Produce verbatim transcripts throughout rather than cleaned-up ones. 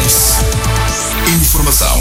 Express. Informação.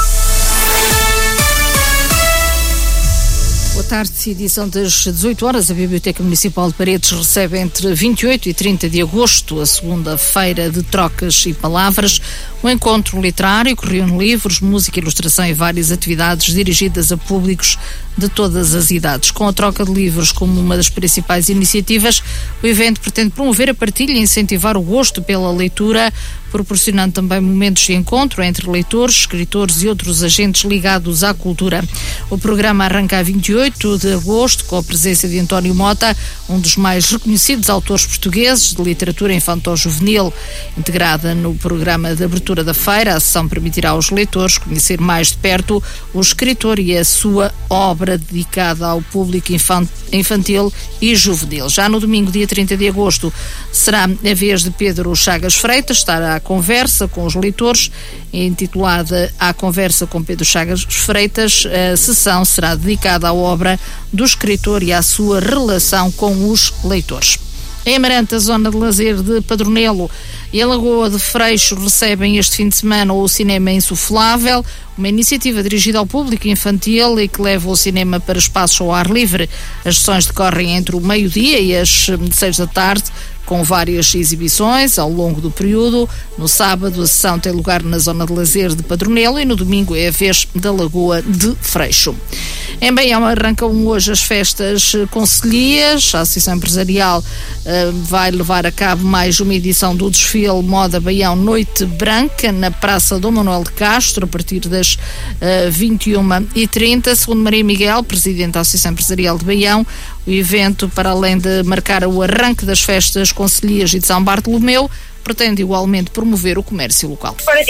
Boa tarde, edição das dezoito horas. A Biblioteca Municipal de Paredes recebe entre vinte e oito e trinta de agosto a segunda feira de trocas e palavras, um encontro literário que reúne livros, música, ilustração e várias atividades dirigidas a públicos de todas as idades. Com a troca de livros como uma das principais iniciativas, o evento pretende promover a partilha e incentivar o gosto pela leitura, proporcionando também momentos de encontro entre leitores, escritores e outros agentes ligados à cultura. O programa arranca a vinte e oito de agosto com a presença de António Mota, um dos mais reconhecidos autores portugueses de literatura infantil-juvenil. Integrada no programa de abertura da feira, a sessão permitirá aos leitores conhecer mais de perto o escritor e a sua obra dedicada ao público infantil e juvenil. Já no domingo, dia trinta de agosto, será a vez de Pedro Chagas Freitas estar à conversa com os leitores. Intitulada À Conversa com Pedro Chagas Freitas, a sessão será dedicada à obra do escritor e à sua relação com os leitores. Em Amarante, a zona de lazer de Padronelo e a Lagoa de Freixo recebem este fim de semana o Cinema Insuflável, uma iniciativa dirigida ao público infantil e que leva o cinema para espaços ao ar livre. As sessões decorrem entre o meio-dia e as seis da tarde, com várias exibições ao longo do período. No sábado, a sessão tem lugar na zona de lazer de Padronelo e no domingo é a vez da Lagoa de Freixo. Em Baião arrancam hoje as festas concelhias. A Associação Empresarial uh, vai levar a cabo mais uma edição do desfile Moda Baião Noite Branca na Praça Dom Manuel de Castro, a partir das uh, vinte e uma e trinta. Segundo Maria Miguel, presidente da Associação Empresarial de Baião, o evento, para além de marcar o arranque das festas concelhias e de São Bartolomeu, pretende igualmente promover o comércio local.